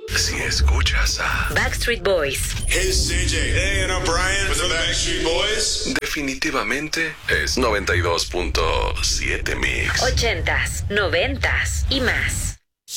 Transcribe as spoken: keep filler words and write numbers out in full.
Si escuchas a Backstreet Boys, Hey, C J. Hey, and I'm Brian with the Backstreet Boys. definitivamente es noventa y dos punto siete Mix. ochentas, noventas y más.